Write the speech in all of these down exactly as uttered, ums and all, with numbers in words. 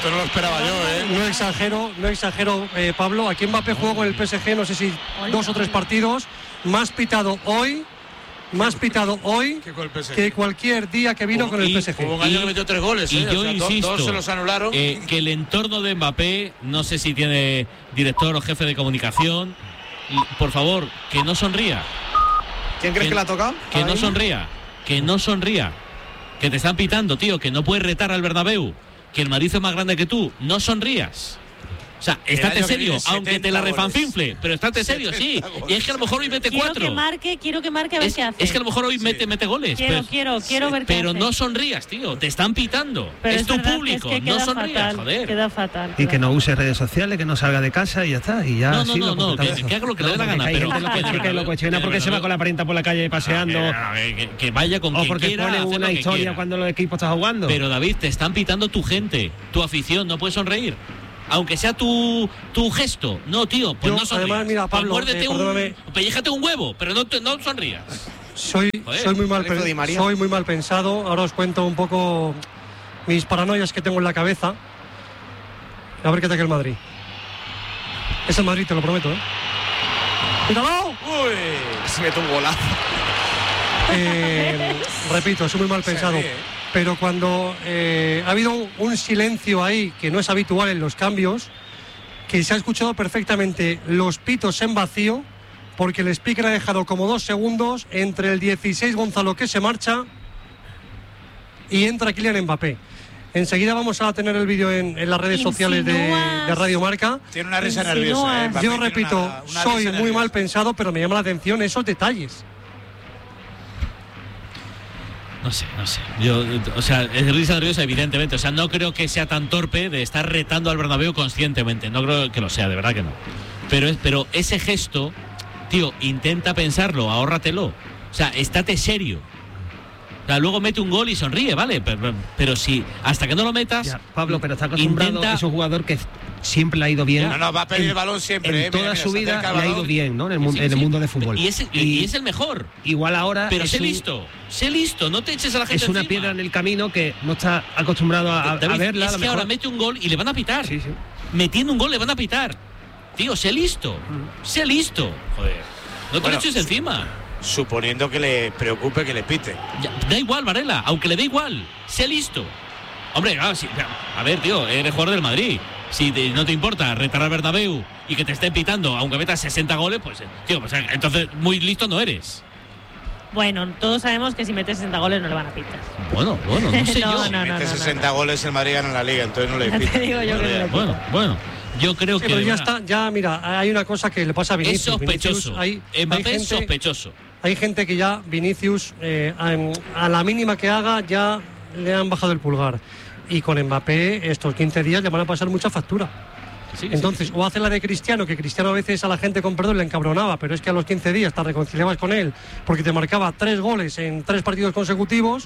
Esto no lo esperaba yo, ¿eh? No exagero, no exagero, eh, Pablo. Aquí Mbappé jugó con el P S G, no sé si dos o tres partidos. Más pitado hoy, más pitado hoy que cualquier día que vino hubo, con el y, P S G. Hubo un año que metió tres goles, y ¿eh? yo o sea, insisto, dos, dos se los anularon. Eh, que el entorno de Mbappé, no sé si tiene director o jefe de comunicación, y, por favor, que no sonría. ¿Quién crees que, que la ha tocado? Que no sonría, que no sonría. Que te están pitando, tío, que no puedes retar al Bernabéu, que el Madrid es más grande que tú. No sonrías. O sea, estate serio, aunque te la refanfinfle, pero estate serio, sí. Goles. Y es que a lo mejor hoy mete quiero cuatro. Que marque, quiero que marque a ver es, qué hace. Es que a lo mejor hoy sí. mete, mete goles. Quiero, pues, quiero, quiero sí, ver qué Pero hace. no sonrías, tío, te están pitando. Pero es, es tu verdad, público, es que no sonrías, fatal, joder. Queda fatal. Y que no use redes sociales, que no salga de casa y ya está. Y ya no, no, sí, no, no, que, que haga lo que no, le dé la gana. Hay pero gente lo, que lo cuestiona porque se va con la parienta por la calle paseando. Ah, que, que, que vaya con o quien porque quiera, pone una historia cuando el equipo está jugando. Pero David, te están pitando tu gente, tu afición, no puedes sonreír. Aunque sea tu, tu gesto. No, tío, pues Yo, no sonrías. Además, mira, Pablo, pues muérdete eh, un, pelléjate un huevo, pero no, no sonrías. Soy, soy, muy mal soy muy mal pensado. Ahora os cuento un poco mis paranoias que tengo en la cabeza. A ver qué ataque el Madrid. Es el Madrid, te lo prometo, ¿eh? ¡Míralo! ¡Uy! Se mete un golazo. Eh, repito, soy muy mal pensado. Pero cuando eh, ha habido un, un silencio ahí que no es habitual en los cambios, que se ha escuchado perfectamente los pitos en vacío, porque el speaker ha dejado como dos segundos entre el dieciséis Gonzalo que se marcha y entra Kylian Mbappé. Enseguida vamos a tener el vídeo en, en las redes Insinúas. sociales de, de Radio Marca. Tiene una risa Insinúas. nerviosa, ¿eh? Yo repito, una, una soy muy nerviosa. mal pensado, pero me llama la atención esos detalles. No sé, no sé. Yo, o sea, es risa nerviosa, evidentemente. O sea, no creo que sea tan torpe de estar retando al Bernabéu conscientemente. No creo que lo sea, de verdad que no. Pero, es, pero ese gesto, tío, intenta pensarlo, ahórratelo. O sea, estate serio. O sea, luego mete un gol y sonríe, ¿vale? Pero, pero si hasta que no lo metas. Ya, Pablo, pero está acostumbrado, intenta... es un jugador que siempre le ha ido bien. No, no, va a pedir en, el balón siempre. En eh, toda mira, su mira, vida le ha ido bien, ¿no? En el, mundo, sí, en el sí. mundo del fútbol. Y es, y, y es el mejor. Igual ahora. Pero sé un, listo, sé listo, no te eches a la gente Es una encima. piedra en el camino que no está acostumbrado a, David, a verla. Es a lo que mejor. ahora mete un gol y le van a pitar. Sí, sí. Metiendo un gol le van a pitar. Tío, sé listo. Mm. Sé listo. Joder. No te bueno, lo eches encima. Suponiendo que le preocupe que le pite. Ya, da igual, Varela, aunque le dé igual. Sé listo. Hombre, ah, sí, a ver, tío, eres jugador del Madrid. Si te, no te importa retar al Bernabéu y que te estén pitando, aunque metas sesenta goles, pues, tío, pues entonces muy listo no eres. Bueno, todos sabemos que si metes sesenta goles no le van a pitar. Bueno, bueno, no sé no, yo. Si no, mete no, sesenta no, no. goles, el Madrid gana la Liga, entonces no le Ya pita. te digo yo que no le Bueno, bueno. Yo creo Sí, que. pero ya verdad, está, ya mira, hay una cosa que le pasa a Vinicius. es sospechoso. Vinicius, hay, Mbappé hay es gente, sospechoso. Hay gente que ya, Vinicius, eh, a, a la mínima que haga, ya le han bajado el pulgar. Y con Mbappé, estos quince días le van a pasar mucha factura. Sí, Entonces, sí, sí. o hace la de Cristiano, que Cristiano a veces a la gente con perdón le encabronaba, pero es que a los quince días te reconciliabas con él porque te marcaba tres goles en tres partidos consecutivos,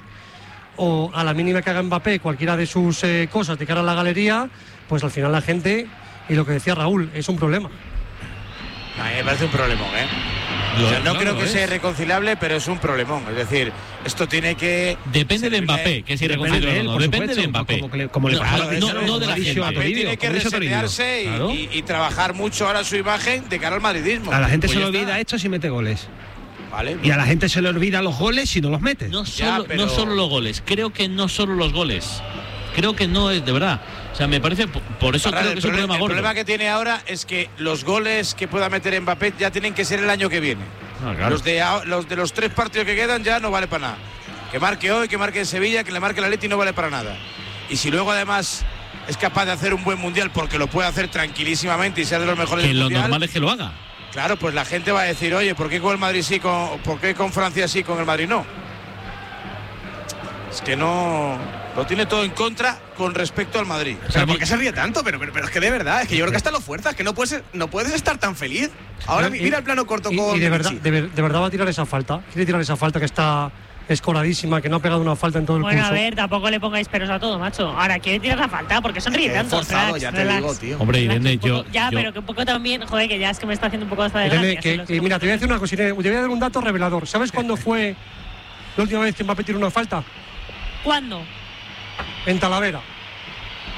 o a la mínima que haga Mbappé cualquiera de sus eh, cosas de cara a la galería, pues al final la gente, y lo que decía Raúl, es un problema. A mí me parece un problemón, ¿eh? Lo, o sea, no claro, creo que es. sea irreconciliable, pero es un problemón. Es decir, esto tiene que. Depende de Mbappé, que es irreconciliable o no. Depende de Mbappé. Como, que, como le No, pasa Claro, a no, eso no de la es. gente. Mbappé Toribio, tiene que como dice Toribio. resetearse y, Claro. y, y trabajar mucho ahora su imagen de cara al madridismo. A la gente Pues se ya le olvida está. esto si mete goles. Vale. Y a la gente se le olvida los goles si no los mete. No Ya, solo, pero- no solo los goles, creo que no solo los goles. Creo que no es de verdad. O sea, me parece, por eso Ahora, creo el que es un problema, problema el gordo. problema que tiene ahora es que los goles que pueda meter Mbappé ya tienen que ser el año que viene. Ah, claro. Los de a- los de los tres partidos que quedan ya no vale para nada. Que marque hoy, que marque en Sevilla, que le marque el Atleti no vale para nada. Y si luego además es capaz de hacer un buen mundial, porque lo puede hacer tranquilísimamente y ser de los mejores Que del lo mundial, normal es que lo haga. claro, pues la gente va a decir, oye, ¿por qué con el Madrid sí, con, por qué con Francia sí, con el Madrid no? Es que no lo tiene todo en contra con respecto al Madrid. O sea, ¿Pero por qué se ríe tanto? Pero, pero, pero es que de verdad, es que yo creo que hasta lo fuerzas, que no puedes, no puedes estar tan feliz. Ahora Y- mira el plano corto y, con y de verdad, Messi. de, ver- de verdad va a tirar esa falta. Quiere tirar esa falta que está escoradísima, que no ha pegado una falta en todo el Bueno, curso. a ver, tampoco le pongáis peros a todo, macho. Ahora, quiere tirar la falta porque sonríe Qué tanto. forzado, relax, ya te relax. digo, tío. Hombre, Relax Irene, un poco. yo. Ya, yo- pero que un poco también, joder, que ya es que me está haciendo un poco hasta de Irene, gracia, que- si los- que mira, te voy a decir una cosa, Irene, te voy a dar un dato revelador. ¿Sabes cuándo fue la última vez que Mbappé tiró una falta? ¿Cuándo? En Talavera.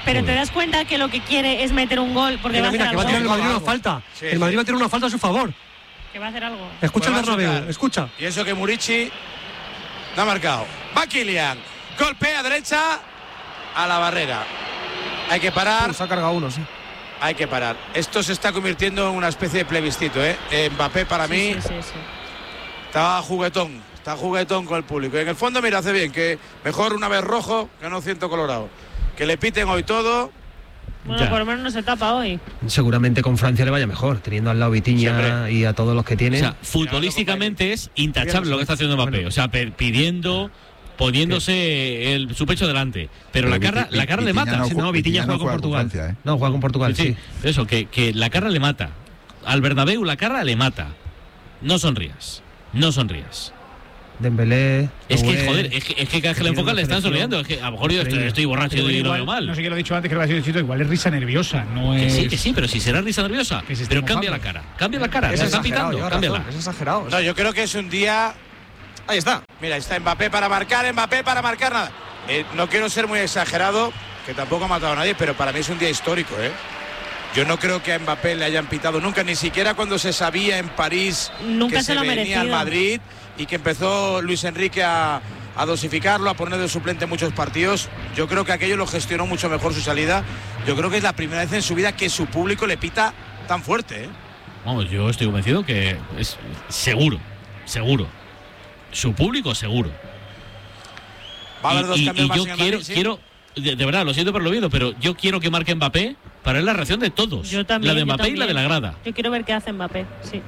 Pero Joder. te das cuenta que lo que quiere es meter un gol porque Mira, va a mira, hacer que va a algo. tirar el Madrid una Algo. falta. Sí, el Madrid sí. va a tirar una falta a su favor. Que va a hacer algo. Escucha Pues el va a Bernabéu, chutar. escucha. Y eso que Murici no ha marcado. Va Kylian. Golpea derecha a la barrera. Hay que parar. Se ha cargado uno, sí. Hay que parar. Esto se está convirtiendo en una especie de plebiscito, ¿eh? Mbappé para Sí, mí sí, sí, sí. está juguetón. Está juguetón con el público. Y en el fondo, mira, hace bien. Que mejor una vez rojo que no ciento colorado. Que le piten hoy todo. Bueno, Ya. por lo menos no se tapa hoy. Seguramente con Francia le vaya mejor, teniendo al lado Vitinha Siempre. y a todos los que O tiene. sea, futbolísticamente es intachable lo que está haciendo Mbappé. O sea, pe- pidiendo, poniéndose el, su pecho delante. Pero la Pero carra, Viti- la carra le Vitinha mata. no Sí, no, ju- Vitinha Vitinha juega no con juega con Portugal. Francia, ¿eh? No, juega con Portugal, Sí, sí. sí. Eso, que, que la carra le mata. Al Bernabéu la carra le mata. No sonrías. No sonrías. Dembélé. Es que, Doué. joder, es que, es que cada vez que le tiene enfocan una le están selección sonriendo. Es que a lo mejor yo estoy, increíble. estoy borracho Pero y lo igual, veo mal. no sé qué lo he dicho antes, que lo ha sido Chito, igual es risa nerviosa, no Que es. sí, que sí, pero si será risa nerviosa. Que se esté Pero cambia la mojando. cara. Cambia la cara. Es Se está exagerado, pitando. lleva Cámbiala. razón, es exagerado. No, yo creo que es un día. Ahí está. Mira, está Mbappé para marcar, Mbappé para marcar nada. Eh, no quiero ser muy exagerado, que tampoco ha matado a nadie, pero para mí es un día histórico, ¿eh? Yo no creo que a Mbappé le hayan pitado nunca, ni siquiera cuando se sabía en París Nunca que se se, lo ha venía al merecido. Madrid y que empezó Luis Enrique a, a dosificarlo, a poner de suplente en muchos partidos. Yo creo que aquello lo gestionó mucho mejor su salida. Yo creo que es la primera vez en su vida que su público le pita tan fuerte, ¿eh? Vamos, yo estoy convencido que es seguro. Seguro. Su público, seguro. Va a haber Y- dos y, cambios y más yo en el quiero, Madrid, ¿sí? quiero de, de verdad, lo siento por lo oído, pero yo quiero que marque Mbappé para ver la reacción de todos. Yo también. la de yo Mbappé y la de la también. grada. Yo quiero ver qué hace Mbappé, sí.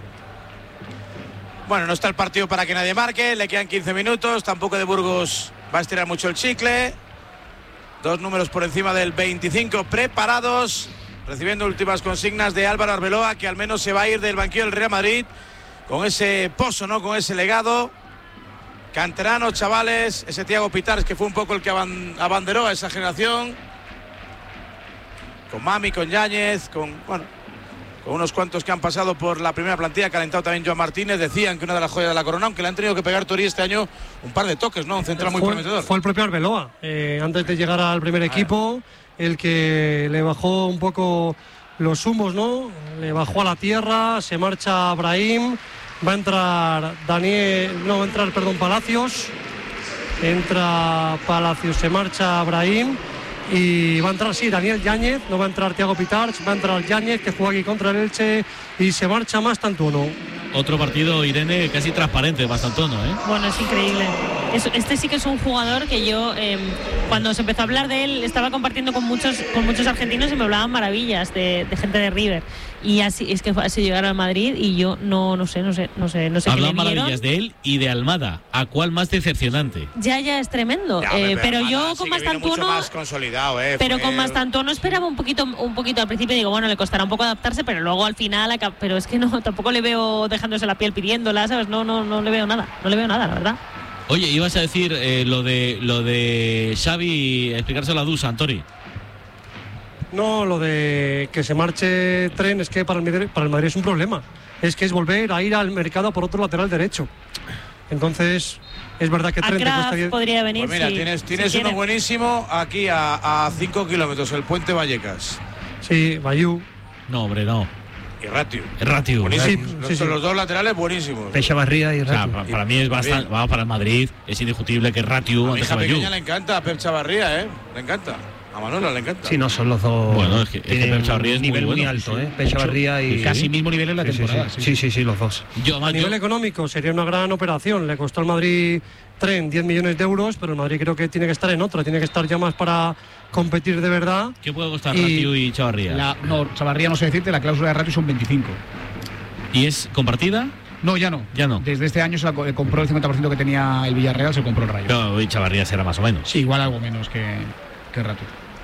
Bueno, no está el partido para que nadie marque, le quedan quince minutos, tampoco de Burgos va a estirar mucho el chicle. Dos números por encima del veinticinco preparados, recibiendo últimas consignas de Álvaro Arbeloa, que al menos se va a ir del banquillo del Real Madrid con ese pozo, ¿no? Con ese legado. Canteranos, chavales, ese Thiago Pitars que fue un poco el que aban- abanderó a esa generación. Con Mami, con Yáñez, con, bueno, con unos cuantos que han pasado por la primera plantilla, calentado también Joan Martínez. Decían que una de las joyas de la corona, aunque le han tenido que pegar Tori este año un par de toques, ¿no? Un central muy fue, prometedor. fue el propio Arbeloa, eh, antes de llegar al primer equipo, el que le bajó un poco los humos, ¿no? Le bajó a la tierra, se marcha Brahim, va a entrar Daniel, no, va a entrar, perdón, Palacios, entra Palacios, se marcha Brahim y va a entrar, sí, Daniel Yáñez, no va a entrar Thiago Pitars, va a entrar Yáñez, que juega aquí contra el Elche, y se marcha más Tantuono. Otro partido, Irene, casi transparente, bastante tono, ¿eh? Bueno, es increíble. Es- este sí que es un jugador que yo, eh, cuando se empezó a hablar de él, estaba compartiendo con muchos con muchos argentinos y me hablaban maravillas de, de gente de River. Y así es que fue así llegaron al Madrid y yo no no sé, no sé, no sé, no sé qué Hablan le vieron. maravillas de él y de Almada. ¿A cuál más decepcionante? Ya, ya es tremendo. Ya, Eh, hombre, pero Almada yo sí con que más viene mucho Tantuono, más consolidado, ¿eh? pero Fue- con más Tantuono esperaba un poquito un poquito al principio, digo, bueno, le costará un poco adaptarse, pero luego al final, acá- pero es que no, tampoco le veo dejándose la piel pidiéndola, ¿sabes? No, no, no le veo nada, no le veo nada, la verdad. Oye, ibas a decir eh, lo de lo de Xavi, explicárselo a Dusan, Tori. No, lo de que se marche Tren es que para el, Madrid, para el Madrid es un problema. Es que es volver a ir al mercado por otro lateral derecho. Entonces, es verdad que A Tren te cuesta Kraft diez. podría venir. Pues mira, si- tienes, si tienes uno quiere. buenísimo aquí a cinco kilómetros, el puente Vallecas. Sí, Bayú. No, hombre, no. Y Ratio. Es Ratio. Buenísimo. Sí, los, sí, sí. los dos laterales buenísimos. Pecha Barría y O sea, Ratio. pa- para mí es bastante. Bien. Vamos, para el Madrid es indiscutible que Ratio A mi antes hija que Bayú. pequeña le encanta a Pep Chavarría, ¿eh? Le encanta. A Manuela le encanta. Sí, no, son los dos. Bueno, es que- es que tienen Pep Chavarría es un muy nivel muy, bueno. alto, Sí. ¿eh? Pecha Barría y. Casi mismo nivel en la Sí, sí, temporada. sí, sí, sí, sí, los dos. Yo, A además, yo- nivel económico sería una gran operación. Le costó al Madrid Tren diez millones de euros, pero el Madrid creo que tiene que estar en otra. Tiene que estar ya más para competir de verdad. ¿qué puede costar Y- Ratio y Chavarría? La, no, Chavarría no sé decirte, la cláusula de Ratio son veinticinco. ¿Y es compartida? No, ya no. Ya no. Desde este año se la co- compró el cincuenta por ciento que tenía el Villarreal, se compró el Rayo. No, y Chavarría será más o menos. Sí, igual algo menos que, que Ratio.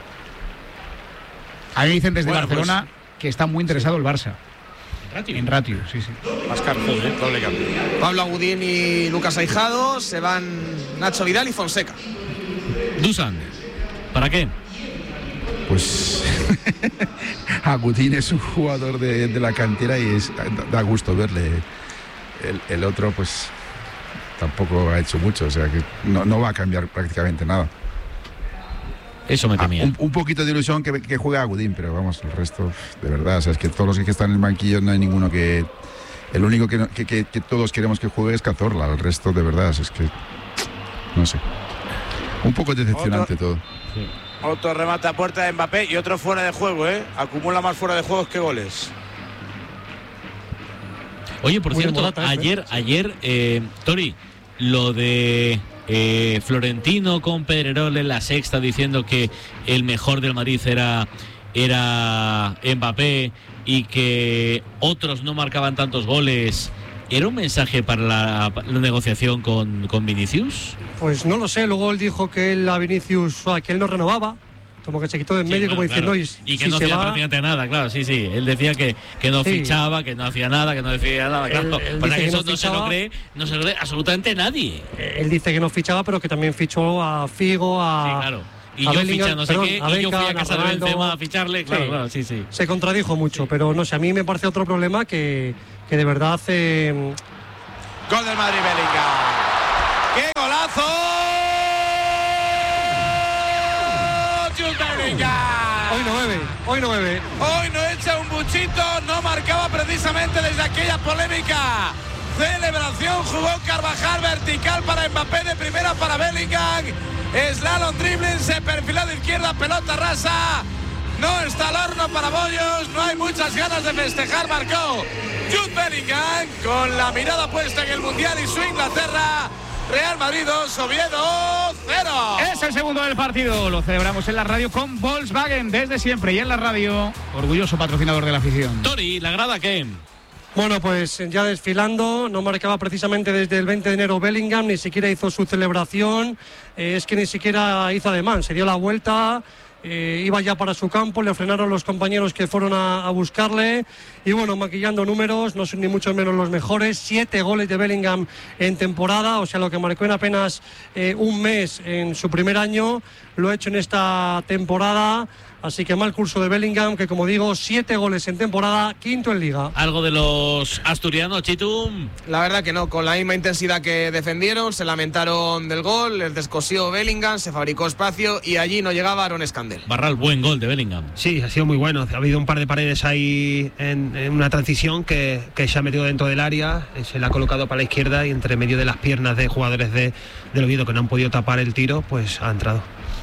A mí me dicen desde Bueno, Barcelona que está muy interesado el Barça. Ratio. En Ratio, sí, sí. Más caro, ¿eh? Doble cambio. Pablo Agudín y Lucas Aijado, se van Nacho Vidal y Fonseca. Dusan, ¿para qué? Pues Agustín es un jugador de, de la cantera y es, da gusto verle. El, el otro pues tampoco ha hecho mucho, o sea que no, no va a cambiar prácticamente nada. Eso me temía. Ah, un, un poquito de ilusión que, que juegue Agudín, pero vamos, el resto, de verdad, o sea, es que todos los que están en el banquillo no hay ninguno que... El único que, no- que, que- que todos queremos que juegue es Cazorla, el resto de verdad, es que... No sé. Un poco decepcionante Otro- todo. Otro remate a puerta de Mbappé y otro fuera de juego, ¿eh? Acumula más fuera de juegos que goles. Oye, por Muy cierto, Morata, ¿eh? ayer, ayer, eh, Tori, lo de eh, Florentino con Pedrerol en la Sexta diciendo que el mejor del Madrid era, era Mbappé y que otros no marcaban tantos goles, ¿era un mensaje para la, para la negociación con, con Vinicius? Pues no lo sé, luego él dijo que él a Vinicius, o sea, que él no renovaba, como que se quitó de en Sí, medio, bueno, como diciendo, claro. "Y y que si no se hacía va". prácticamente nada, claro, sí, sí. Él decía que, que no Sí. fichaba, que no hacía nada, que no decía nada, claro. Él- él Para dice que que eso no no se lo fichaba. cree, no se lo cree absolutamente nadie. Él dice que no fichaba, pero que también fichó a Figo, a... Sí, claro. Y a yo Bellingham, ficha no sé perdón, qué, a y yo fui a Beckham, casa a de Ronaldo. Benzema a ficharle, claro, Sí. claro, sí, sí. Se contradijo mucho, pero no sé, a mí me parece otro problema que, que de verdad hace... Gol del Madrid, Bellingham. ¡Qué golazo! Jude Bellingham. Hoy no bebe, hoy no bebe. Hoy no echa un buchito, no marcaba precisamente desde aquella polémica celebración. Jugó Carvajal vertical para Mbappé, de primera para Bellingham. Slalom dribbling, se perfiló de izquierda, pelota rasa. No está el horno para Bollos, no hay muchas ganas de festejar. Marcó Jude Bellingham con la mirada puesta en el Mundial y su Inglaterra. Real Madrid dos, Oviedo cero. Es el segundo del partido. Lo celebramos en la radio con Volkswagen desde siempre y en la radio. Orgulloso patrocinador de la afición. Tori, ¿la grada qué? Bueno, pues ya desfilando, no marcaba precisamente desde el veinte de enero Bellingham, ni siquiera hizo su celebración, eh, es que ni siquiera hizo ademán, se dio la vuelta, eh, iba ya para su campo, le frenaron los compañeros que fueron a, a buscarle y bueno, maquillando números, no son ni mucho menos los mejores, siete goles de Bellingham en temporada, o sea, lo que marcó en apenas eh, un mes en su primer año, lo ha hecho en esta temporada. Así que mal curso de Bellingham, que como digo, siete goles en temporada, quinto en Liga. Algo de los asturianos, Chitum. La verdad que no, con la misma intensidad que defendieron, se lamentaron del gol, les descosió Bellingham, se fabricó espacio y allí no llegaba Aaron Scandell. Barral, buen gol de Bellingham. Sí, ha sido muy bueno. Ha habido un par de paredes ahí en, en una transición que, que se ha metido dentro del área, se la ha colocado para la izquierda y entre medio de las piernas de jugadores de, del Oviedo que no han podido tapar el tiro, pues ha entrado.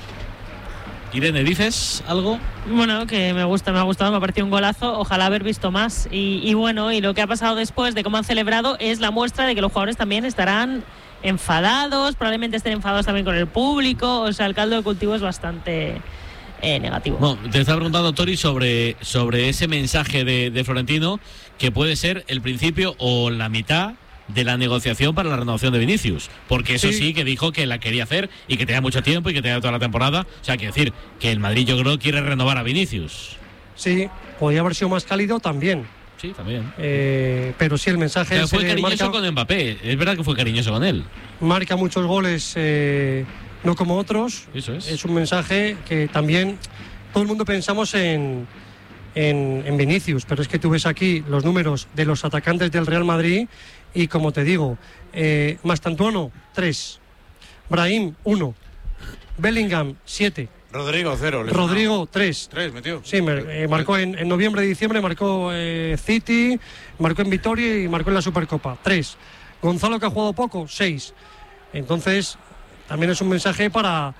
Irene, ¿dices algo? Bueno, que me gusta, me ha gustado, me ha parecido un golazo, ojalá haber visto más. Y, y bueno, y lo que ha pasado después de cómo han celebrado es la muestra de que los jugadores también estarán enfadados, probablemente estén enfadados también con el público, o sea, el caldo de cultivo es bastante eh, negativo. Bueno, te estaba preguntando, Tori, sobre, sobre ese mensaje de, de Florentino, que puede ser el principio o la mitad de la negociación para la renovación de Vinicius, porque eso sí. sí que dijo que la quería hacer y que tenía mucho tiempo y que tenía toda la temporada, o sea, quiere decir que el Madrid yo creo quiere renovar a Vinicius. Sí, podría haber sido más cálido también. Sí, también. Eh, pero sí, el mensaje pero fue cariñoso marca, con Mbappé, es verdad que fue cariñoso con él. Marca muchos goles, eh, no como otros. Eso es. Es un mensaje que también todo el mundo pensamos en, en, en Vinicius, pero es que tú ves aquí los números de los atacantes del Real Madrid. Y como te digo, eh, Mastantuono, tres. Brahim, uno. Bellingham, siete. Rodrigo, cero. Rodrigo, tres. Tres, metió. Sí, me, eh, marcó en, en noviembre y diciembre, marcó eh, City, marcó en Vitoria y marcó en la Supercopa. Tres. Gonzalo, que ha jugado poco, seis. Entonces, también es un mensaje para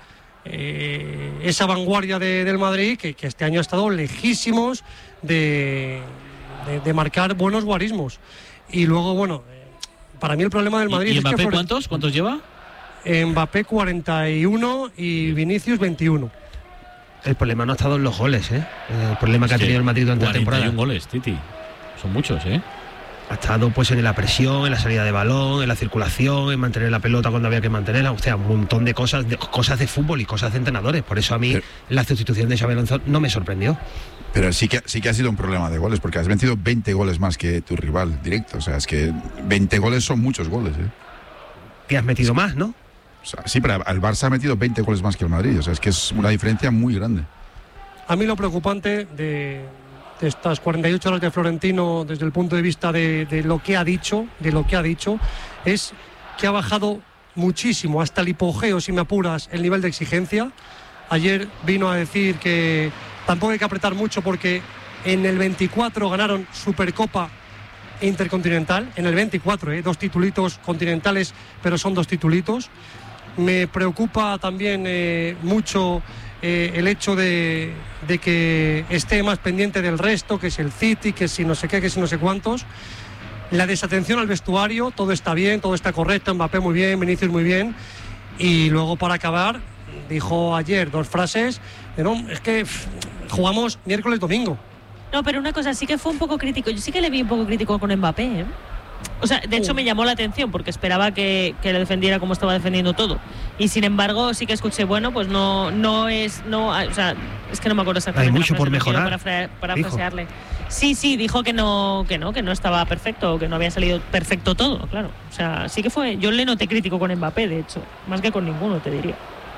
eh, esa vanguardia de, del Madrid, que, que este año ha estado lejísimos de, de, de marcar buenos guarismos. Y luego, bueno, para mí el problema del Madrid ¿Y, y es Mbappé que... cuántos? ¿Cuántos lleva? Mbappé cuarenta y uno y Vinicius veintiuno. El problema no ha estado en los goles, ¿eh? El problema que ha tenido el Madrid durante la temporada. cuarenta y uno goles, Titi. Son muchos, ¿eh? Ha estado pues en la presión, en la salida de balón, en la circulación, en mantener la pelota cuando había que mantenerla. O sea, un montón de cosas, de cosas de fútbol y cosas de entrenadores. Por eso a mí Pero, la sustitución de Xabi Alonso no me sorprendió. Pero sí que, sí que ha sido un problema de goles, porque has metido veinte goles más que tu rival directo. O sea, es que veinte goles son muchos goles, ¿eh? Que has metido sí. más, ¿no? O sea, sí, pero el Barça ha metido veinte goles más que el Madrid. O sea, es que es una diferencia muy grande. A mí lo preocupante de, de estas cuarenta y ocho horas de Florentino, desde el punto de vista de, de lo que ha dicho, de lo que ha dicho, es que ha bajado muchísimo, hasta el hipogeo, si me apuras, el nivel de exigencia. ayer vino a decir que tampoco hay que apretar mucho porque en el veinticuatro ganaron Supercopa e Intercontinental, en el veinticuatro, ¿eh? dos titulitos continentales, pero son dos titulitos. Me preocupa también eh, mucho eh, el hecho de, de que esté más pendiente del resto, que es el City, que si no sé qué, que si no sé cuántos. La desatención al vestuario, todo está bien, todo está correcto, Mbappé muy bien, Vinicius muy bien. Y luego, para acabar, dijo ayer dos frases, de, no, es que pff, jugamos miércoles domingo. No, pero una cosa, sí que fue un poco crítico. Yo sí que le vi un poco crítico con Mbappé, ¿eh? O sea, de hecho me llamó la atención porque esperaba que, que le defendiera como estaba defendiendo todo. Y sin embargo, sí que escuché, bueno, pues no no es. no O sea, es que no me acuerdo exactamente. Hay mucho por mejorar. Para, fra, para frasearle. Sí, sí, dijo que no, que no, que no estaba perfecto, que no había salido perfecto todo, claro. O sea, sí que fue. Yo le noté crítico con Mbappé, de hecho, más que con ninguno, te diría.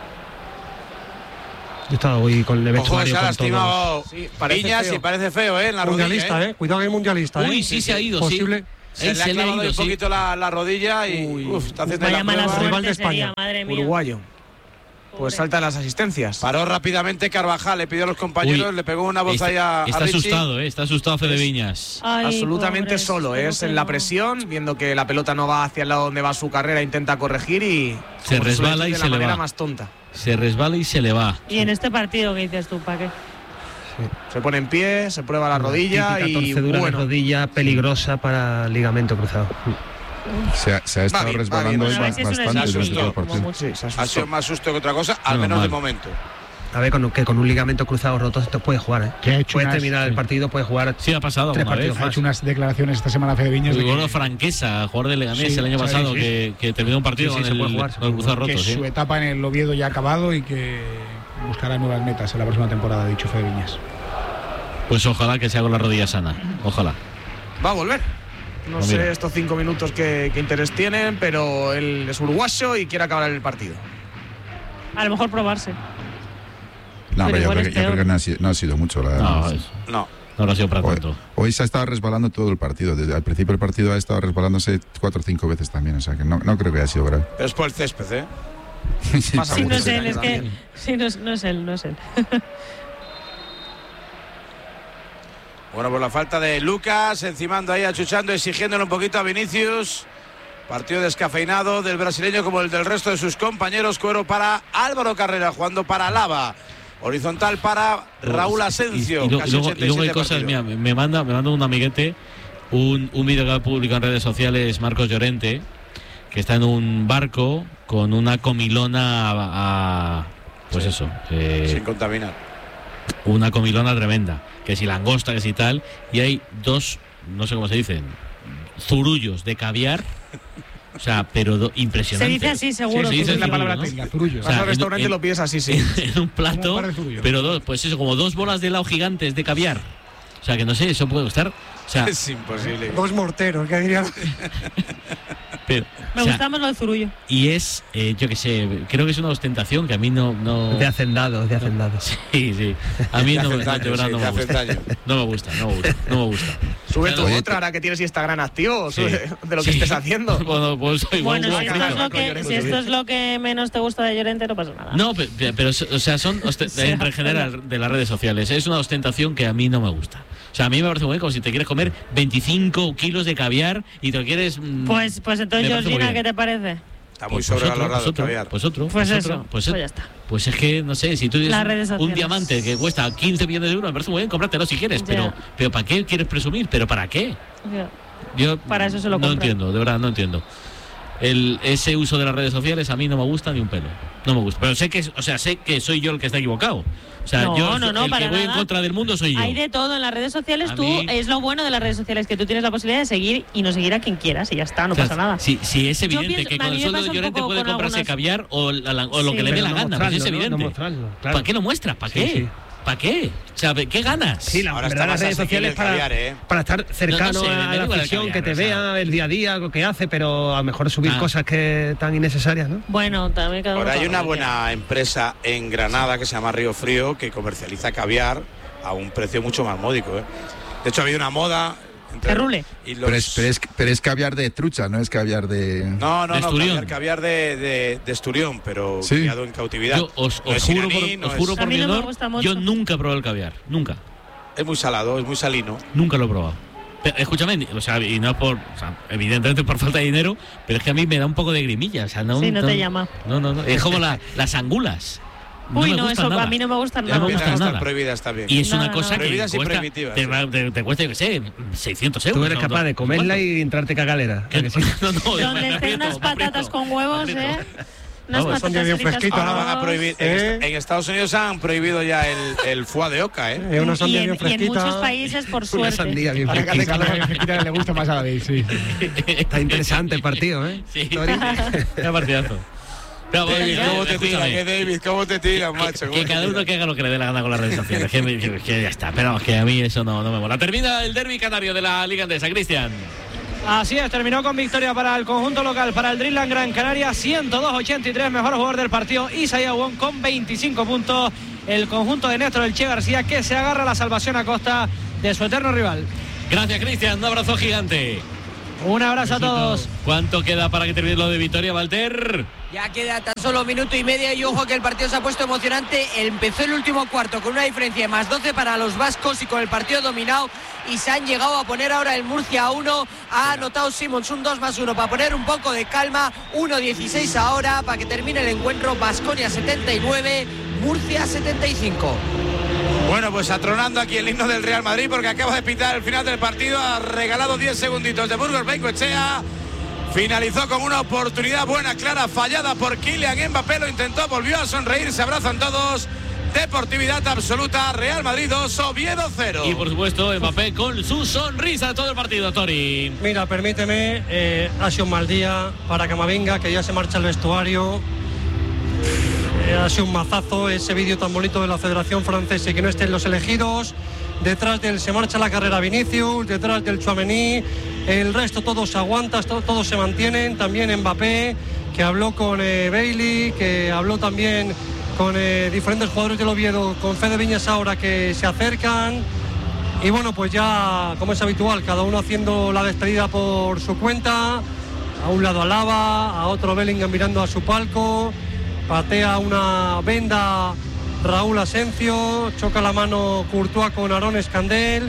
Yo estaba hoy con el vestuario. Ojo, se ha con lastimado sí, Viñas y parece feo, ¿eh? En la mundialista, rodilla, ¿eh? ¿eh? Cuidado que hay mundialista, ¿eh? Uy, sí se ha ido, Posible. sí. Se Él le ha se le ha clavado ido, un sí. poquito la, la rodilla y uf, está haciendo Vaya la mala prueba. rival suerte de España. sería, madre mía. Uruguayo. Pues saltan las asistencias. Paró rápidamente Carvajal, le pidió a los compañeros, Uy, le pegó una voz está, ahí a, está a Richie. asustado, ¿eh? Está asustado Fede Viñas. Ay, Absolutamente pobres, solo, espero es que en la no. presión, viendo que la pelota no va hacia el lado donde va su carrera, intenta corregir y Se como resbala suele decir, y de se la le manera va. más tonta. Se resbala y se le va. Y en este partido, ¿qué dices tú, pa' qué? Se pone en pie, se prueba la rodilla Típica y torcedura bueno, de rodilla peligrosa para ligamento cruzado. Se ha, se ha estado bien, va resbalando bien. hoy A ver si es una bastante durante lesión, todo el como partido. mucho. sí, se Ha asustó. sido más susto que otra cosa, al No, menos mal. de momento. A ver, con, que con un ligamento cruzado roto te puedes jugar, ¿eh? Que ha hecho Puedes unas- terminar el sí. partido, puedes jugar Sí, ha pasado tres alguna vez. partidos Ha más. hecho unas declaraciones esta semana Fede Viñas de Bueno, que, Franquesa, jugador de Leganés Sí, el año sí, pasado, sí. que, que terminó un partido Sí, sí, con se el, puede jugar, se con el puede cruzado que roto. su ¿sí? etapa en el Oviedo ya ha acabado y que buscará nuevas metas en la próxima temporada, ha dicho Fede Viñas. Pues ojalá que sea con la rodilla sana. Ojalá. Va a volver. No Pues sé mira. estos cinco minutos qué, qué interés tienen, pero él es uruguayo y quiere acabar el partido. A lo mejor probarse. No, Pero pero yo igual creo, es que, yo creo peor. que no ha sido, no ha sido mucho. La, No, es- No. no habrá sido para hoy, tanto. hoy se ha estado resbalando todo el partido. Desde al principio del partido ha estado resbalándose cuatro o cinco veces también. O sea que no, no creo que haya sido grave. Pero es por el césped, ¿eh? Sí, Pasa Sí, mucho no es ese él, es año que. también. Sí, no es, no es él, no es él. Bueno, por la falta de Lucas, encimando ahí, achuchando, exigiéndole un poquito a Vinicius. Partido descafeinado del brasileño como el del resto de sus compañeros. Cuero para Álvaro Carrera, jugando para Lava. Horizontal para Raúl Asensio. Y, y lo- casi y luego, y ochenta y luego hay siete cosas, partido. mira, me manda, me manda un amiguete un, un vídeo que ha publicado en redes sociales Marcos Llorente, que está en un barco con una comilona a, a- pues eso, eh, Sin contaminar. una comilona tremenda, que si langosta, que si tal, y hay dos, no sé cómo se dicen, zurullos de caviar, o sea, pero do- Se impresionante. dice así, seguro. Sí, se dice es la zurullo, palabra ¿no? técnica, zurullo. O Vas sea, al restaurante y en- lo pides así, sí. en un plato, Como un par de zurullos. pero dos, pues eso, como dos bolas de helado gigantes de caviar. O sea, que no sé, eso puede costar. O sea, Es imposible. Dos morteros, que dirían. pero, Me o sea, gusta más lo de Zurullo. y es, eh, yo qué sé, creo que es una ostentación que a mí no. no de hacendados, de hacendados. sí, sí. A mí Te no, hace me- daño, de verdad sí, no te me hace gusta. daño. No me gusta, no me gusta, no me gusta. Sube tu Oye, otra ahora que tienes Instagram activo, Sí. sube de lo que Sí. estés haciendo. Bueno, pues igual Bueno, hubo si esto, frito. es lo que, si esto es lo que menos te gusta de Llorente, no pasa nada. No, pe- pe- pero, o sea, son oste- Sí, en general de las redes sociales. Es una ostentación que a mí no me gusta. O sea, a mí me parece muy bien como si te quieres comer veinticinco kilos de caviar y te lo quieres. mm, Pues, pues entonces, me parece muy Georgina, bien. ¿qué te parece? Está muy pues, pues otro, sobrevalorado pues el otro, caviar. pues otro, Pues pues eso, otro, pues, pues ya está. pues es que, no sé, si tú Las tienes redes un sociales. diamante que cuesta quince millones de euros, me parece muy bien, cómpratelo si quieres, Ya. pero, pero ¿para qué quieres presumir? ¿Pero para qué? Ya. Yo Para eso se lo no compran. entiendo, de verdad, no entiendo. El, ese uso de las redes sociales a mí no me gusta ni un pelo. No me gusta. Pero sé que, o sea, sé que soy yo el que está equivocado. O sea, No, yo no, no, el para que voy nada. en contra del mundo soy yo. Hay de todo en las redes sociales. A Tú, mí- es lo bueno de las redes sociales, que tú tienes la posibilidad de seguir y no seguir a quien quieras y ya está, no O sea, pasa nada. Si, si es Yo evidente pienso- que a con mí el me sueldo pasa de un Llorente poco puede con comprarse algunas- caviar o, la- la- o lo Sí, que le dé Pero la no gana, pues es mostrarlo, ¿no? evidente. No mostrarlo, claro. ¿Para qué lo muestras? ¿Para Sí, qué? sí. ¿Para qué? O sea, ¿qué ganas? Sí, la Ahora verdad, está las redes más asequible sociales el para, caviar, ¿eh? para estar cercano No, no sé, me a da la igual el afición, caviar, que te o sea. vea el día a día, lo que hace, pero a lo mejor subir Ah. cosas que tan innecesarias, ¿no? Bueno, también cada uno Ahora hay con una lo que quiera. buena empresa en Granada que se llama Río Frío que comercializa caviar a un precio mucho más módico, ¿eh? De hecho, había una moda Entre, que rule. Y los... pero, es, pero, es, pero es caviar de trucha, no es caviar de... No, no, de no, esturión. caviar, caviar de, de, de esturión, pero ¿Sí? criado en cautividad. Yo os, No os es juro iraní, por, no os es- juro A por mí mi no me honor, gusta mucho. yo nunca he probado el caviar. Nunca. Es muy salado, es muy salino. Nunca lo he probado. Pero, escúchame, o sea, y no es por, o sea, evidentemente por falta de dinero, pero es que a mí me da un poco de grimilla, o sea, no, Sí, no te llama. No, no, no, es como la- las angulas. No Uy, me no, gustan eso nada. a mí no me gustan Ya nada. me También gustan están nada. prohibidas también. Y es No, una no, cosa no. que Prohibidas y cuesta, prohibitivas, te, sí. va- te- te cuesta, yo qué sé, seiscientos euros. Tú eres ¿no? capaz de No, comerla ¿cuánto? y entrarte cagalera. Que- ¿A que sí? no, no, Donde me estén aprieto, unas me patatas aprieto, con huevos, me ¿eh? aprieto. Unas Vamos. patatas Son bien fritas fresquitas. con Ahora van a huevos. prohibir. En, ¿Eh? est- en Estados Unidos han prohibido ya el, el foie de oca, ¿eh? Eh, una Y sandía en, bien y en fresquita. muchos países, por Una suerte. sandía bien Ahora que hace fresquita. calor, la fresquita le gusta más a David, sí. Está interesante el partido, ¿eh? Sí, Tori. qué partidazo. Pero, bueno, David, ¿cómo te escúchame, tiran? ¿Qué, David? ¿Cómo te tiran, que- macho? Que, ¿Cómo te cada uno tiran? que haga lo que le dé la gana con las redes sociales. que, que- que ya está. Pero que a mí eso no, no me mola. Termina el derbi canario de la Liga Andesa, Cristian. Así es, terminó con victoria para el conjunto local, para el Dreamland Gran Canaria, ciento dos a ochenta y tres, mejor jugador del partido, Isaías Wong con veinticinco puntos. El conjunto de Néstor El Che García, que se agarra a la salvación a costa de su eterno rival. Gracias, Cristian. Un abrazo gigante. Un abrazo a todos. ¿Cuánto queda para que termine lo de Vitoria, Walter? Ya queda tan solo minuto y medio y ojo que el partido se ha puesto emocionante. Empezó el último cuarto con una diferencia de más doce para los vascos y con el partido dominado, y se han llegado a poner ahora el Murcia a uno. Ha anotado Simons un dos más uno para poner un poco de calma. uno dieciséis ahora para que termine el encuentro. Baskonia setenta y nueve, Murcia setenta y cinco. Bueno, pues atronando aquí el himno del Real Madrid porque acaba de pitar el final del partido. Ha regalado diez segunditos de Burgos Bengoechea. Finalizó con una oportunidad buena, clara, fallada por Kylian Mbappé. Lo intentó, volvió a sonreír. Se abrazan todos. Deportividad absoluta. Real Madrid dos, Oviedo cero. Y por supuesto, Mbappé con su sonrisa de todo el partido, Tori. Mira, permíteme, eh, ha sido un mal día para Camavinga, que ya se marcha al vestuario. Eh, ha sido un mazazo ese vídeo tan bonito de la Federación Francesa y que no estén los elegidos. Detrás del se marcha la carrera Vinicius, detrás del Tchouaméni, el resto todos se aguantan, to- todos se mantienen. También Mbappé, que habló con eh, Bailey, que habló también con eh, diferentes jugadores del Oviedo, con Fede Viñas ahora que se acercan. Y bueno, pues ya, como es habitual, cada uno haciendo la despedida por su cuenta. A un lado Alaba, a otro Bellingham mirando a su palco. Patea una venda Raúl Asencio, choca la mano Courtois con Aarón Escandel.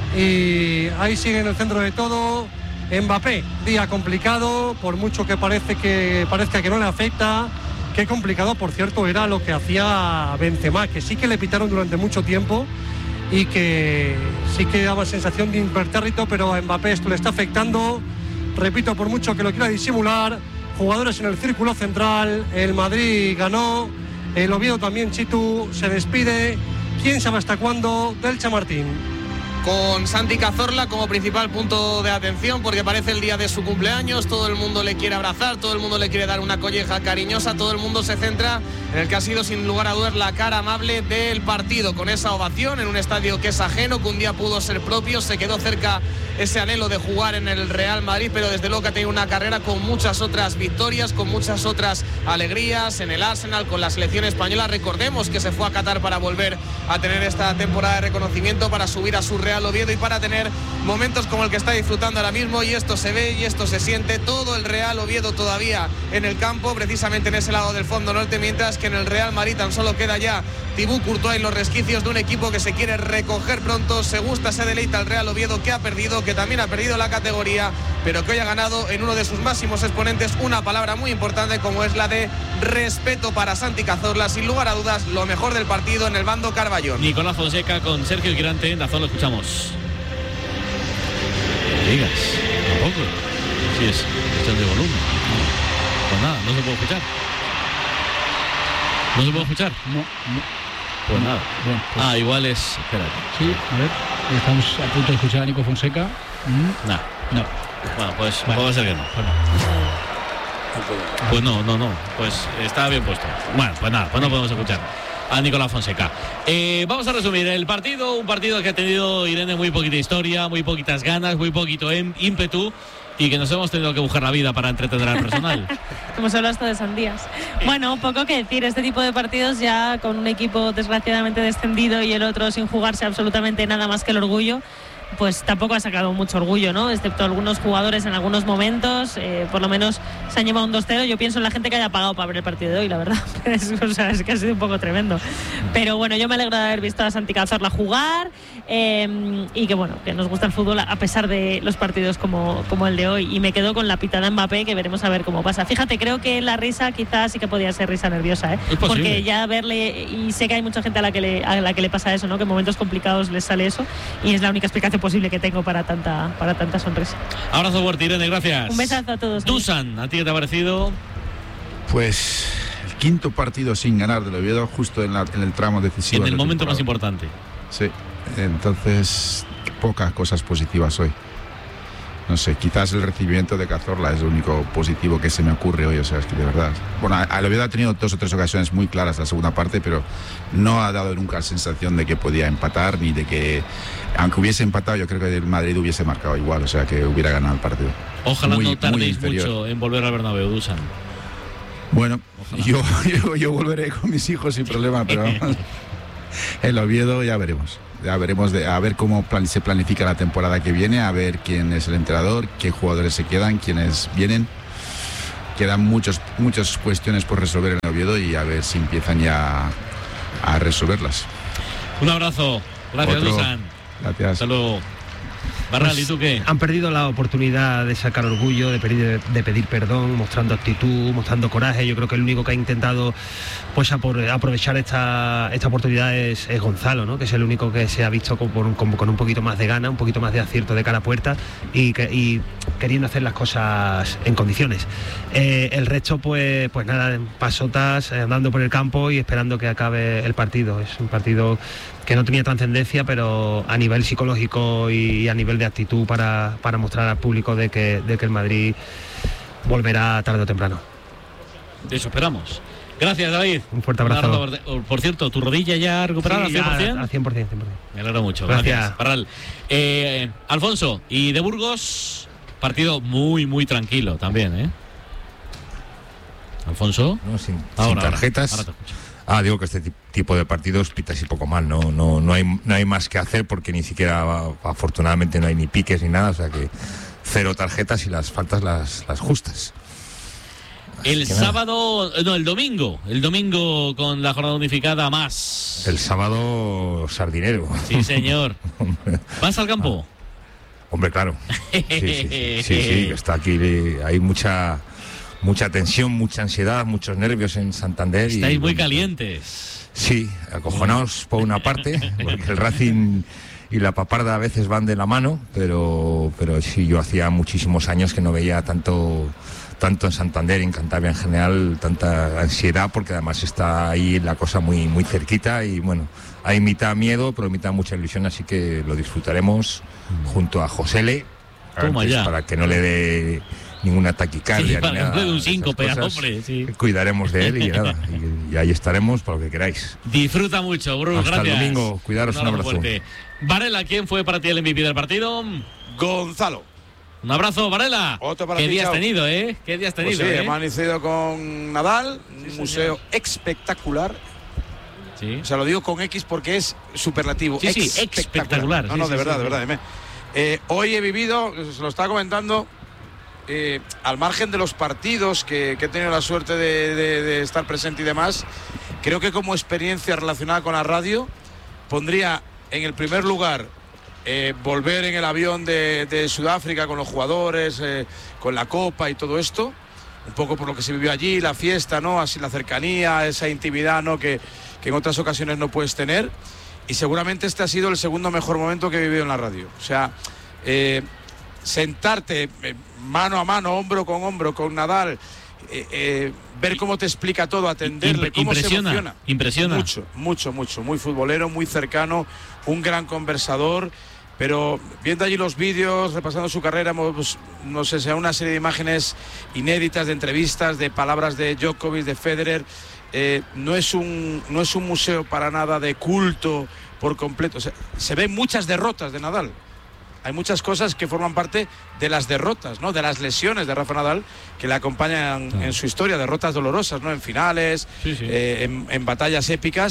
Y ahí sigue en el centro de todo Mbappé. Día complicado, por mucho que, parece que parezca que no le afecta. Qué complicado, por cierto, era lo que hacía Benzema, que sí que le pitaron durante mucho tiempo y que sí que daba sensación de impertérrito, pero a Mbappé esto le está afectando. Repito, por mucho que lo quiera disimular, jugadores en el círculo central, el Madrid ganó, el Oviedo también, Chitu, se despide. ¿Quién sabe hasta cuándo? del Chamartín. Con Santi Cazorla como principal punto de atención, porque parece el día de su cumpleaños, todo el mundo le quiere abrazar, todo el mundo le quiere dar una colleja cariñosa, todo el mundo se centra en el que ha sido sin lugar a dudas la cara amable del partido, con esa ovación en un estadio que es ajeno, que un día pudo ser propio. Se quedó cerca ese anhelo de jugar en el Real Madrid, pero desde luego que ha tenido una carrera con muchas otras victorias, con muchas otras alegrías en el Arsenal, con la selección española. Recordemos que se fue a Qatar para volver a tener esta temporada de reconocimiento, para subir a su Real Oviedo y para tener momentos como el que está disfrutando ahora mismo. Y esto se ve y esto se siente, todo el Real Oviedo todavía en el campo, precisamente en ese lado del fondo norte, mientras que en el Real Madrid tan solo queda ya Thibaut Courtois y los resquicios de un equipo que se quiere recoger pronto. Se gusta, se deleita el Real Oviedo, que ha perdido, que también ha perdido la categoría, pero que hoy ha ganado en uno de sus máximos exponentes una palabra muy importante, como es la de respeto para Santi Cazorla. Sin lugar a dudas, lo mejor del partido en el bando Carballón. Nicolás Fonseca con Sergio Girante en Dazón, lo escuchamos. No digas, tampoco. Sí, es cuestión de volumen. Pues nada, no se puede escuchar. ¿No se puede escuchar? No, no. Pues nada. Bueno, pues- Ah, igual es. Espérate. Sí, a ver, estamos a punto de escuchar a Nico Fonseca. Mm, Nah. No. Bueno, pues Bueno. puede ser que no. Pues no. Pues no, no, no. Pues está bien puesto. Bueno, pues nada, pues no podemos escuchar a Nicolás Fonseca. Eh, vamos a resumir el partido. Un partido que ha tenido, Irene, muy poquita historia, muy poquitas ganas, muy poquito em- ímpetu. Y que nos hemos tenido que buscar la vida para entretener al personal. Como se habla hasta de sandías. Bueno, poco que decir. Este tipo de partidos ya con un equipo desgraciadamente descendido y el otro sin jugarse absolutamente nada más que el orgullo. pues tampoco ha sacado mucho orgullo, ¿no? Excepto algunos jugadores en algunos momentos, eh, por lo menos se han llevado un dos cero. Yo pienso en la gente que haya pagado para ver el partido de hoy, la verdad. es, o sea, es que ha sido un poco tremendo. Pero bueno, yo me alegro de haber visto a Santi Cazorla jugar eh, y que bueno, que nos gusta el fútbol a pesar de los partidos como, como el de hoy. Y me quedo con la pitada de Mbappé, que veremos a ver cómo pasa. Fíjate, creo que la risa quizás sí que podía ser risa nerviosa, ¿eh? Porque ya verle, y sé que hay mucha gente a la que le, a la que le pasa eso, ¿no? Que en momentos complicados les sale eso, y es la única explicación posible que tengo para tanta para tanta sonrisa. Abrazo fuerte, Irene, gracias. Un besazo a todos. Dusan, ¿a ti qué te ha parecido? Pues el quinto partido sin ganar del Oviedo, justo en, la, en el tramo decisivo. En el de momento temporada. más importante. Sí, entonces pocas cosas positivas hoy. No sé, quizás el recibimiento de Cazorla es lo único positivo que se me ocurre hoy, o sea, es que de verdad. Bueno, el Oviedo ha tenido dos o tres ocasiones muy claras la segunda parte, pero no ha dado nunca la sensación de que podía empatar, ni de que, aunque hubiese empatado, yo creo que el Madrid hubiese marcado igual, o sea, que hubiera ganado el partido. Ojalá muy, no tardéis mucho en volver al Bernabéu, Dusan. Bueno, yo, yo, yo volveré con mis hijos sin problema, pero el Oviedo ya veremos. Ya veremos de, a ver cómo plan, se planifica la temporada que viene, a ver quién es el entrenador, qué jugadores se quedan, quiénes vienen. Quedan muchos, muchas cuestiones por resolver en el Oviedo y a ver si empiezan ya a resolverlas. Un abrazo. Gracias, Otro. Dusan. Gracias. Hasta luego. Barral, ¿y tú qué? Han perdido la oportunidad de sacar orgullo, de pedir, de pedir perdón, mostrando actitud, mostrando coraje. Yo creo que el único que ha intentado pues aprovechar esta, esta oportunidad es, es Gonzalo, ¿no? Que es el único que se ha visto con, con, con un poquito más de gana, un poquito más de acierto de cara a puerta y, que, y queriendo hacer las cosas en condiciones. Eh, el resto, pues, pues nada, pasotas, eh, andando por el campo y esperando que acabe el partido. Es un partido que no tenía trascendencia, pero a nivel psicológico y a nivel de actitud para, para mostrar al público de que, de que el Madrid volverá tarde o temprano. Eso esperamos. Gracias, David. Un fuerte abrazo. Un abrazo. Por cierto, ¿tu rodilla ya recuperada Sí, al cien por ciento? al cien por ciento, cien por ciento. Me alegro mucho. Gracias. Gracias, Barral. Eh, Alfonso, y de Burgos, partido muy, muy tranquilo también, ¿eh? Alfonso. No, sin, ahora, sin tarjetas. Ahora, ahora te escucho. Ah, digo que este tipo de partidos pita así poco mal, no, no, no hay, no hay más que hacer porque ni siquiera, afortunadamente, no hay ni piques ni nada, o sea que cero tarjetas y las faltas las, las justas. Así El que nada. sábado, no, el domingo, el domingo con la jornada unificada más. El sábado sardinero. Sí, señor. ¿Vas al campo? Hombre, claro. Sí, sí, sí, sí, sí, está aquí, hay mucha... Mucha tensión, mucha ansiedad, muchos nervios en Santander. Estáis y, muy bueno, calientes. Sí, acojonados por una parte, porque el Racing y la Paparda a veces van de la mano, pero, pero sí, yo hacía muchísimos años que no veía tanto, tanto en Santander y en Cantabria en general, tanta ansiedad, porque además está ahí la cosa muy, muy cerquita y bueno, hay mitad miedo, pero mitad mucha ilusión, así que lo disfrutaremos junto a Josele, Toma antes, ya. para que no le dé ninguna taquicardia. Sí, para ni que nada no le dé un de esas síncope, cosas. hombre, sí. Cuidaremos de él y nada, y, y ahí estaremos para lo que queráis. Disfruta mucho, Bruno. Hasta Gracias. el domingo, cuidaros, un abrazo. fuerte. Varela, ¿quién fue para ti el M V P del partido? Gonzalo. Un abrazo, Varela. Otro para ¿Qué ti, día has chao. tenido, eh? ¿Qué día has Pues tenido, sí, eh? hemos amanecido con Nadal, un Sí, museo señor. espectacular. Sí. O sea, lo digo con X porque es superlativo. Sí, sí, espectacular. No, Sí, no, sí, de sí, verdad, sí. de verdad. dime. Eh, hoy he vivido, se lo estaba comentando, eh, al margen de los partidos que, que he tenido la suerte de, de- de estar presente y demás, creo que como experiencia relacionada con la radio, pondría en el primer lugar eh, volver en el avión de, de Sudáfrica con los jugadores, eh, con la copa y todo esto, un poco por lo que se vivió allí, la fiesta, ¿no? Así la cercanía, esa intimidad, ¿no? Que, que en otras ocasiones no puedes tener. Y seguramente este ha sido el segundo mejor momento que he vivido en la radio. O sea, eh, sentarte eh, mano a mano, hombro con hombro con Nadal, eh, eh, ver cómo te explica todo, atenderle, Impre- cómo se impresiona, emociona. impresiona. Mucho, mucho, mucho. Muy futbolero, muy cercano, un gran conversador. Pero viendo allí los vídeos, repasando su carrera, pues, no sé, sea una serie de imágenes inéditas, de entrevistas, de palabras de Djokovic, de Federer. Eh, no es un no es un museo para nada de culto por completo. O sea, se ven muchas derrotas de Nadal. Hay muchas cosas que forman parte de las derrotas, ¿no? De las lesiones de Rafa Nadal que le acompañan en su historia, derrotas dolorosas, ¿no? En finales, Sí, sí. eh, en, en batallas épicas.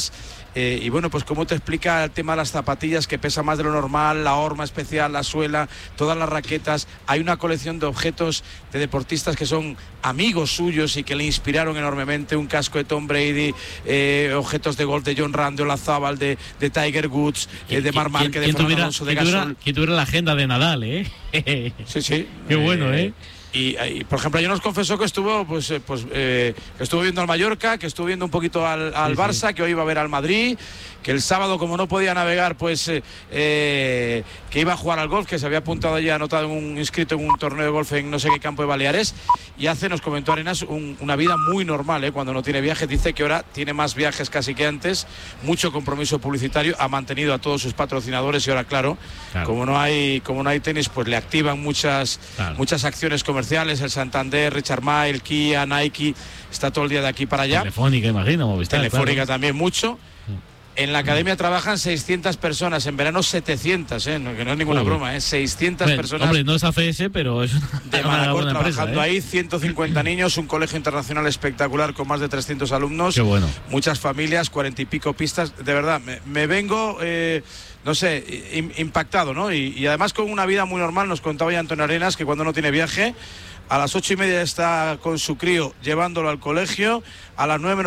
Eh, y bueno, pues cómo te explica el tema de las zapatillas, que pesa más de lo normal, la horma especial, la suela, todas las raquetas. Hay una colección de objetos de deportistas que son amigos suyos y que le inspiraron enormemente, un casco de Tom Brady, eh, objetos de golf de John Ram, de Olazábal, de, de Tiger Woods, eh, de Marc Márquez, de Fernando Alonso, de Gasol. ¿Quién tuviera la agenda de Nadal, eh? Sí, sí. Qué bueno, ¿eh? Y, y por ejemplo, ayer nos confesó que estuvo pues, eh, pues eh, que estuvo viendo al Mallorca, que estuvo viendo un poquito al, al sí, Barça, sí. que hoy iba a ver al Madrid, que el sábado, como no podía navegar, pues eh, eh, que iba a jugar al golf, que se había apuntado ya, anotado en un inscrito en un torneo de golf en no sé qué campo de Baleares. Y hace, nos comentó Arenas, un, una vida muy normal, ¿eh? Cuando no tiene viajes. Dice que ahora tiene más viajes casi que antes, mucho compromiso publicitario, ha mantenido a todos sus patrocinadores y ahora, claro, claro. como no hay como no hay tenis, pues le activan muchas, claro. muchas acciones comerciales, el Santander, Richard Mille, Kia, Nike, está todo el día de aquí para allá. Telefónica, imagino, Movistar. Telefónica claro. también mucho. En la academia trabajan seiscientas personas, en verano setecientas, ¿eh? No, que no es ninguna Joder. broma, ¿eh? seiscientas hombre, personas. Hombre, no es A C S, pero es una, de Manacor una trabajando empresa, ¿eh? ahí, ciento cincuenta niños, un colegio internacional espectacular con más de trescientos alumnos. Qué bueno. Muchas familias, cuarenta y pico pistas. De verdad, me, me vengo, eh, no sé, in, impactado, ¿no? Y, y además con una vida muy normal. Nos contaba ya Antonio Arenas que cuando no tiene viaje, a las ocho y media está con su crío llevándolo al colegio, a las nueve